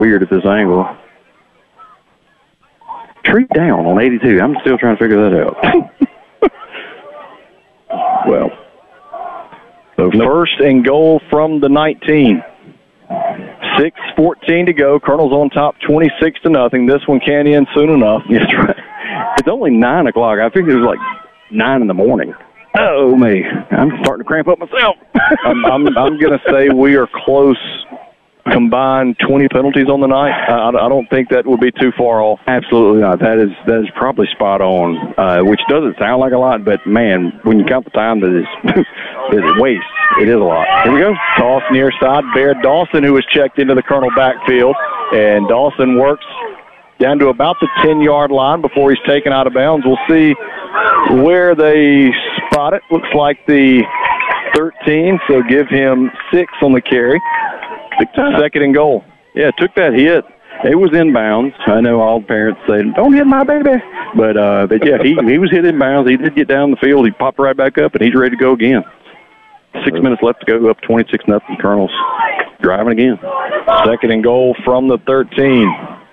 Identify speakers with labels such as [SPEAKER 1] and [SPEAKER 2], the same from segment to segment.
[SPEAKER 1] weird at this angle. Tree down on 82. I'm still trying to figure that out.
[SPEAKER 2] Well, so first and goal from the 19. 6:14 to go. Colonel's on top 26-0. This one can't end soon enough.
[SPEAKER 1] That's right. It's only 9 o'clock. I figured it was like 9 in the morning. Oh, me. I'm starting to cramp up myself.
[SPEAKER 2] I'm going to say we are close. Combined 20 penalties on the night. I don't think that would be too far off.
[SPEAKER 1] Absolutely not. That is probably spot on, which doesn't sound like a lot, but, man, when you count the time that it wastes, it is a lot. Here we go.
[SPEAKER 2] Toss near side. Bear Dawson, who was checked into the Colonel backfield, and Dawson works down to about the 10-yard line before he's taken out of bounds. We'll see where they spot it. Looks like the 13, so give him 6 on the carry. Second and goal.
[SPEAKER 1] Yeah, took that hit. It was inbounds. I know all parents say, "Don't hit my baby," but yeah, he was hit inbounds. He did get down the field. He popped right back up, and he's ready to go again. 6 minutes left to go. Up 26-0. Colonel's driving again.
[SPEAKER 2] Second and goal from the 13.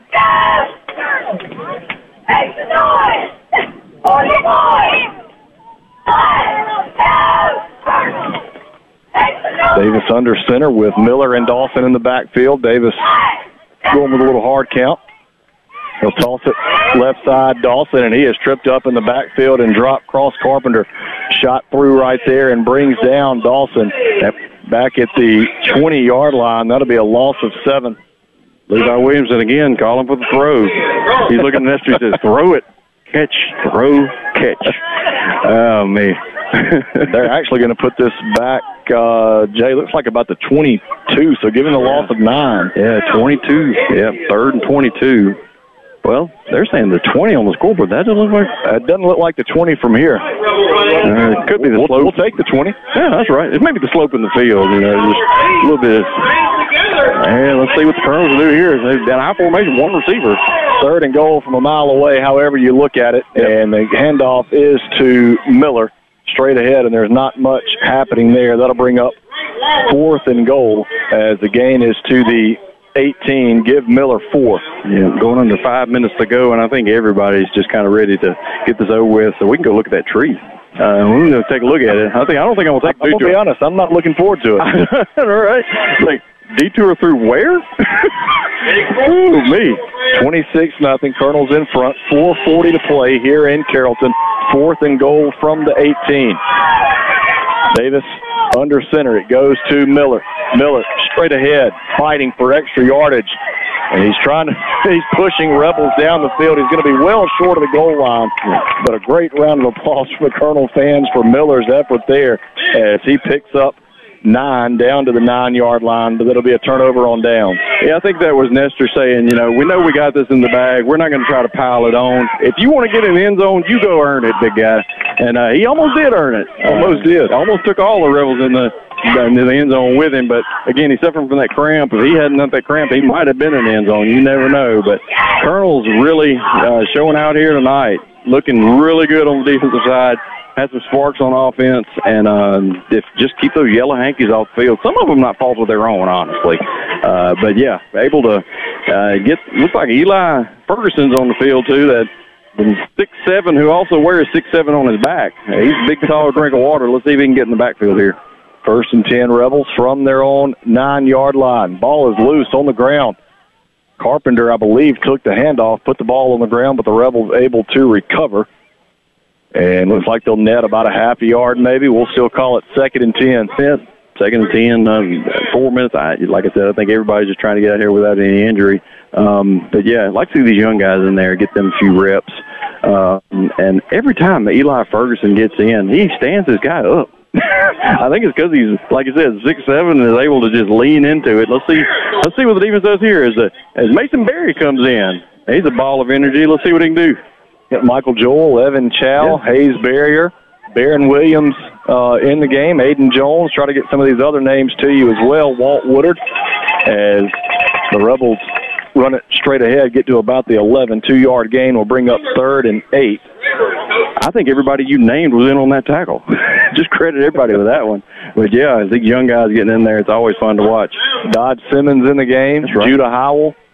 [SPEAKER 3] Make the noise! On your boys!
[SPEAKER 2] Davis under center with Miller and Dawson in the backfield. Davis going with a little hard count. He'll toss it left side, Dawson, and he is tripped up in the backfield and dropped. Cross Carpenter shot through right there and brings down Dawson back at the 20-yard line. That'll be a loss of 7.
[SPEAKER 1] Levi Williamson again calling for the throw. He's looking at Nestor. He says, "Throw it, catch, throw, catch." Oh, man.
[SPEAKER 2] They're actually going to put this back, Jay, looks like about the 22, so giving a loss of 9.
[SPEAKER 1] Yeah, 22. Yeah, 3rd and 22. Well, they're saying the 20 on the scoreboard. That doesn't
[SPEAKER 2] look like the 20 from here.
[SPEAKER 1] It could be the slope.
[SPEAKER 2] We'll take the 20.
[SPEAKER 1] Yeah, that's right. It may be the slope in the field, just a little bit. And let's see what the Colonels will do here. They've done high formation, one receiver.
[SPEAKER 2] Third and goal from a mile away, however you look at it. Yep. And the handoff is to Miller, straight ahead, and there's not much happening there. That'll bring up 4th and goal as the gain is to the 18. Give Miller 4.
[SPEAKER 1] Yeah, going under 5 minutes to go, and I think everybody's just kind of ready to get this over with, so we can go look at that tree. We're going to take a look at it. I don't think I'm going to take a detour.
[SPEAKER 2] I'm going to be honest, I'm not looking forward to it.
[SPEAKER 1] All right. Like, detour through where? Ooh, me.
[SPEAKER 2] 26-0. Colonel's in front. 4:40 to play here in Carrollton. 4th and goal from the 18. Davis under center. It goes to Miller. Miller straight ahead, fighting for extra yardage. And he's pushing Rebels down the field. He's going to be well short of the goal line. But a great round of applause for the Colonel fans for Miller's effort there as he picks up 9 down to the 9-yard line, but it'll be a turnover on down.
[SPEAKER 1] Yeah, I think that was Nestor saying, we know we got this in the bag. We're not going to try to pile it on. If you want to get in the end zone, you go earn it, big guy. And he almost did earn it. Almost did. Almost took all the Rebels in the end zone with him. But, again, he's suffering from that cramp. If he hadn't done that cramp, he might have been in the end zone. You never know. But Colonel's really showing out here tonight, looking really good on the defensive side. Had some sparks on offense, and just keep those yellow hankies off the field. Some of them not fault of their own, honestly. But, yeah, able to looks like Eli Ferguson's on the field, too, that 6'7", who also wears 6'7" on his back. He's a big, tall drink of water. Let's see if he can get in the backfield here.
[SPEAKER 2] 1st and 10, Rebels from their own 9-yard line. Ball is loose on the ground. Carpenter, I believe, took the handoff, put the ball on the ground, but the Rebels able to recover. And looks like they'll net about a half a yard maybe. We'll still call it 2nd and 10.
[SPEAKER 1] Yeah, 2nd and 10, 4 minutes. Like I said, I think everybody's just trying to get out here without any injury. But, yeah, I'd like to see these young guys in there, get them a few reps. And every time that Eli Ferguson gets in, he stands his guy up. I think it's because he's, like you said, 6'7", and is able to just lean into it. Let's see what the defense does here as Mason Berry comes in. He's a ball of energy. Let's see what he can do.
[SPEAKER 2] Got Michael Joel, Evan Chow, Hayes Barrier, Barron Williams in the game, Aiden Jones. Try to get some of these other names to you as well. Walt Woodard as the Rebels run it straight ahead, get to about the 11. 2-yard gain will bring up 3rd and 8.
[SPEAKER 1] I think everybody you named was in on that tackle. Just credit everybody with that one. But, yeah, as these young guys getting in there, it's always fun to watch.
[SPEAKER 2] Dodge Simmons in the game.
[SPEAKER 1] That's right.
[SPEAKER 2] Judah Howell